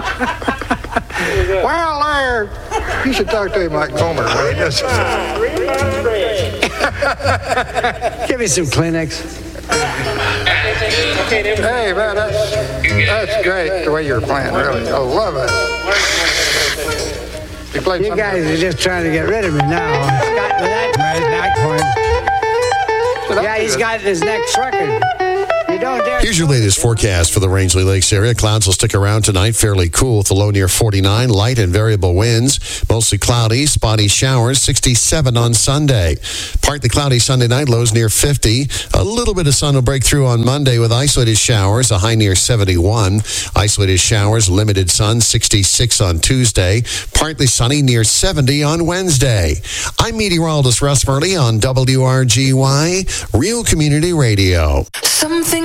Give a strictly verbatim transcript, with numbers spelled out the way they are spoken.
Well, there, you should talk to him like Homer when he does this. Give me some Kleenex. Hey, man, that's, that's great the way you're playing, really. I love it. You, played You guys are just trying to get rid of me now. Scott Blackburn. Yeah, he's got his next record. You don't dare. Here's your latest forecast for the Rangeley Lakes area. Clouds will stick around tonight, fairly cool with a low near forty-nine, light and variable winds, mostly cloudy, spotty showers, sixty-seven on Sunday. Partly cloudy Sunday night, lows near fifty. A little bit of sun will break through on Monday with isolated showers, a high near seventy-one. Isolated showers, limited sun, sixty-six on Tuesday. Partly sunny near seventy on Wednesday. I'm meteorologist Russ Murley on W R G Y, Real Community Radio. Something